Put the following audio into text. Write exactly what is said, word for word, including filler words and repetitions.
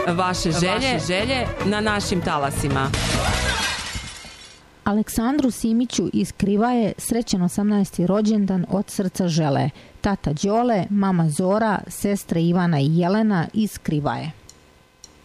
vaše želje, vaše želje na našim talasima. Aleksandru Simiću iz Krivaje srećen osamnaesti rođendan od srca žele tata Đole, mama Zora, sestre Ivana i Jelena iz Krivaje.